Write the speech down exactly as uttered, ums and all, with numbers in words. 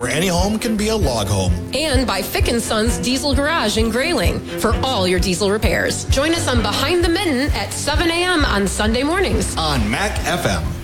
where any home can be a log home. And by Fick and Sons Diesel Garage in Grayling for all your diesel repairs. Join us on Behind the Mitten at seven a.m. on Sunday mornings. On Mac F M.